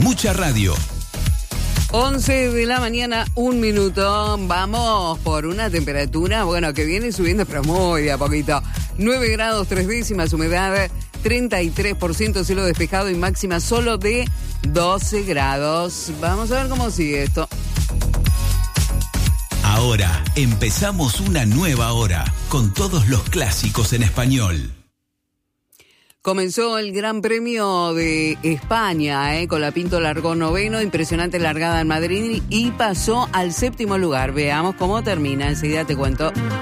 Mucha radio. 11 de la mañana, 1 minuto. Vamos por una temperatura, bueno, que viene subiendo, pero muy de a poquito. 9 grados 3 décimas, humedad 33%, cielo despejado y máxima solo de 12 grados. Vamos a ver cómo sigue esto. Ahora empezamos una nueva hora con todos los clásicos en español. Comenzó el Gran Premio de España, Colapinto largó noveno, impresionante largada en Madrid y pasó al 7º lugar. Veamos cómo termina, enseguida te cuento.